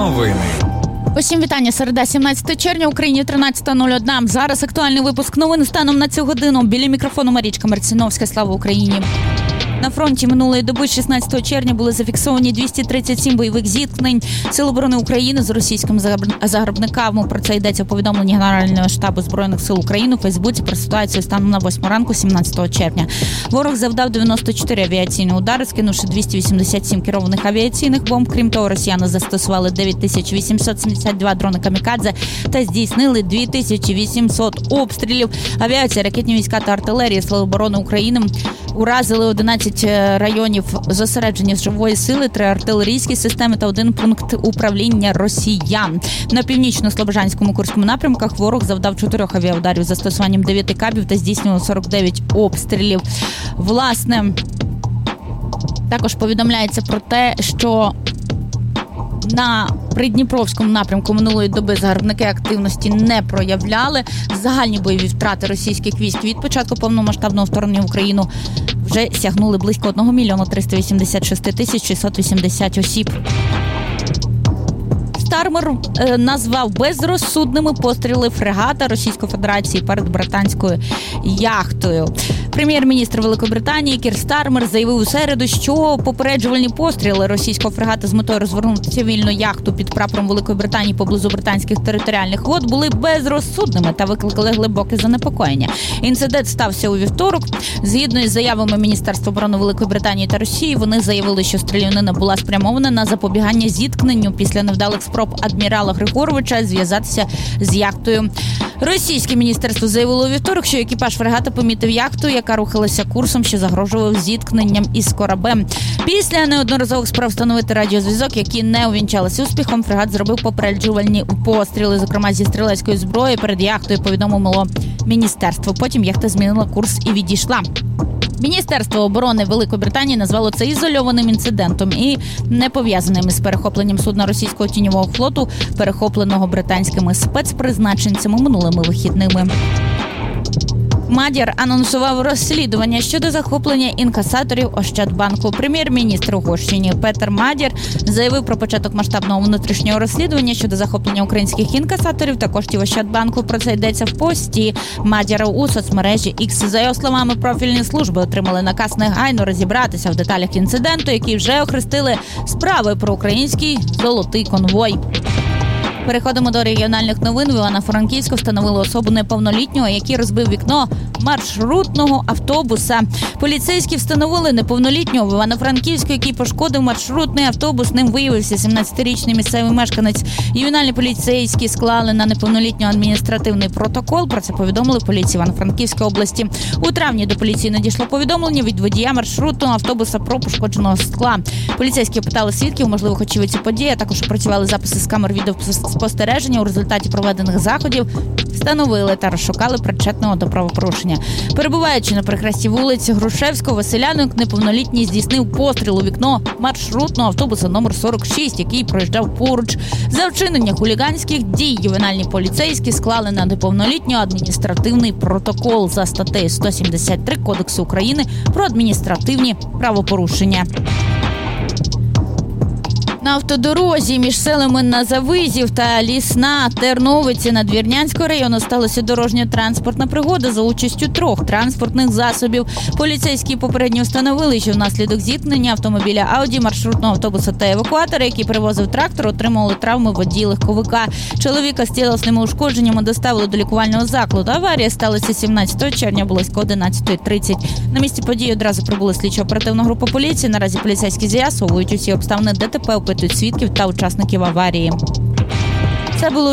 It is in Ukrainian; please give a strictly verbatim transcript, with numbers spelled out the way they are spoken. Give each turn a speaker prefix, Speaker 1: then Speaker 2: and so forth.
Speaker 1: Новини.
Speaker 2: Усім вітання. Середа, сімнадцяте червня, Україні тринадцята нуль один. Зараз актуальний випуск новин станом на цю годину. Біля мікрофону Марічка Марціновська. Слава Україні. На фронті минулої доби, шістнадцятого червня, були зафіксовані двісті тридцять сім бойових зіткнень Сил оборони України з російськими загарбниками. Про це йдеться у повідомленні Генерального штабу Збройних сил України у Фейсбуці про ситуацію станом на восьму ранку, сімнадцятого червня. Ворог завдав дев'яносто чотири авіаційні удари, скинувши двісті вісімдесят сім керованих авіаційних бомб. Крім того, росіяни застосували дев'ять тисяч вісімсот сімдесят два дрони камікадзе та здійснили дві тисячі вісімсот обстрілів. Авіація, ракетні війська та артилерія Сил оборони України уразили одинадцять районів зосередження живої сили, три артилерійські системи та один пункт управління росіян. На північно-слобожанському Курському напрямках ворог завдав чотирьох авіаударів з застосуванням дев'яти кабів та здійснював сорок дев'ять обстрілів. Власне, також повідомляється про те, що на Придніпровському напрямку минулої доби загарбники активності не проявляли. Загальні бойові втрати російських військ від початку повномасштабного вторгнення в Україну вже сягнули близько одного мільйона триста вісімдесят шість тисяч шістсот вісімдесят осіб. Стармер е, назвав безрозсудними постріли фрегата Російської Федерації перед британською яхтою. Прем'єр-міністр Великобританії Кір Стармер заявив у середу, що попереджувальні постріли російського фрегата з метою розвернути цивільну яхту під прапором Великої Британії поблизу британських територіальних вод були безрозсудними та викликали глибоке занепокоєння. Інцидент стався у вівторок. Згідно із заявами Міністерства оборони Великої Британії та Росії, вони заявили, що стрілянина була спрямована на запобігання зіткненню після невдалих спроб адмірала Григоровича зв'язатися з яхтою. Російське міністерство заявило у вівторок, що екіпаж фрегата помітив яхту, яка рухалася курсом, що загрожував зіткненням із кораблем. Після неодноразових спроб встановити радіозв'язок, які не увінчалися успіхом, фрегат зробив попереджувальні постріли, зокрема зі стрілецької зброї перед яхтою, повідомило міністерство. Потім яхта змінила курс і відійшла. Міністерство оборони Великої Британії назвало це ізольованим інцидентом і не пов'язаним із перехопленням судна російського тіньового флоту, перехопленого британськими спецпризначенцями минулими вихідними. Мадяр анонсував розслідування щодо захоплення інкасаторів Ощадбанку. Прем'єр-міністр Угорщини Петер Мадяр заявив про початок масштабного внутрішнього розслідування щодо захоплення українських інкасаторів та коштів Ощадбанку. Про це йдеться в пості Мадяра у соцмережі X. За його словами, профільні служби отримали наказ негайно розібратися в деталях інциденту, який вже охрестили справи про український золотий конвой. Переходимо до регіональних новин. В Івано-Франківську встановили особу неповнолітнього, який розбив вікно маршрутного автобуса. Поліцейські встановили неповнолітнього в Івано-Франківську, який пошкодив маршрутний автобус. Ним виявився сімнадцятирічний місцевий мешканець. Ювенальні поліцейські склали на неповнолітнього адміністративний протокол. Про це повідомили в поліції Івано-Франківської області. У травні до поліції надійшло повідомлення від водія маршрутного автобуса про пошкодженого скла. Поліцейські опитали свідків, можливих очевидців події, а також опрацювали записи з камер відеоспостереження. У результаті проведених заходів встановили та розшукали причетного до правопорушення. Перебуваючи на перехресті вулиці Грушевського, Василянок неповнолітній здійснив постріл у вікно маршрутного автобуса номер сорок шість, який проїжджав поруч. За вчинення хуліганських дій ювенальні поліцейські склали на неповнолітнього адміністративний протокол за статтею сто сімдесят три Кодексу України про адміністративні правопорушення. На автодорозі між селами Назавизів та Лісна Терновиці Надвірнянського району сталася дорожньо-транспортна пригода за участю трьох транспортних засобів. Поліцейські попередньо встановили, що внаслідок зіткнення автомобіля Ауді, маршрутного автобуса та евакуатора, який перевозив трактор, отримали травми водій легковика. Чоловіка з тілесними ушкодженнями доставили до лікувального закладу. Аварія сталася сімнадцятого червня близько одинадцята тридцять. На місці події одразу прибула слідчо-оперативна група поліції. Наразі поліцейські з'ясовують усі обставини ДТП, опитують свідків та учасників аварії. Це було